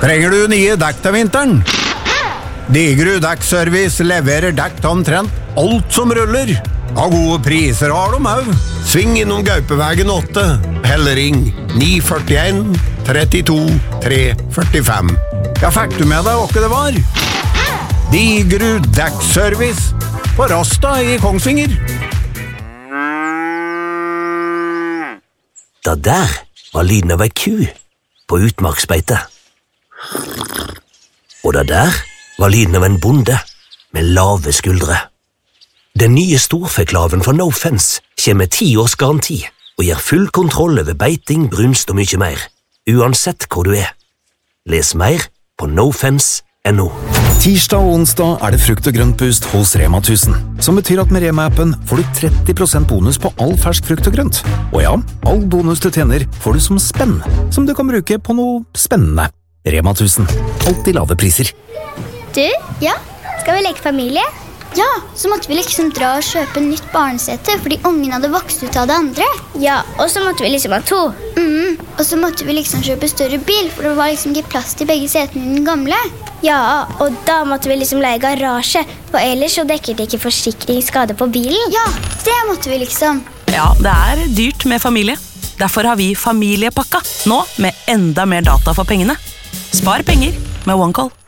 Trenger du nye dekk til vinteren? Digerud Dekkservice leverer dekk til omtrent alt som ruller. Av gode priser har de også. Sving innom Gaupevegen 8, eller ring 941 32 345. Ja, fikk du med deg hva det var? Digerud Dekkservice på Rasta i Kongsvinger. Da der var lyden av ei ku på utmarksbeite. Og da der var lyden av en bonde med lave skuldre. Den nye storfeklaven fra No Fence kommer med 10 års garanti og gir full kontroll over beiting, brunst og mye mer, uansett hvor du er. Les mer på nofence.no. Tirsdag og onsdag er det frukt og grønt boost hos Rema 1000, som betyr at med Rema-appen får du 30% bonus på all fersk frukt og grønt. Og ja, all bonus du tjener får du som spenn, som du kan bruke på noe spennende. Rema 1000, alltid lave priser. Du, ja, skal vi leke familie? Ja, så måtte vi liksom dra og kjøpe nytt barnesete, fordi ungen hadde vokst ut av det andre. Ja, og så måtte vi liksom ha 2. Og så måtte vi liksom kjøpe større bil, for det var liksom ikke plass til begge setene i den gamle. Ja, og da måtte vi liksom leie garasje, for ellers så dekket ikke forsikringsskade på bilen. Ja, det måtte vi liksom. Ja, det er dyrt med familie. Derfor har vi familiepakka, nå med enda mer data for pengene. Spar penger med OneCall.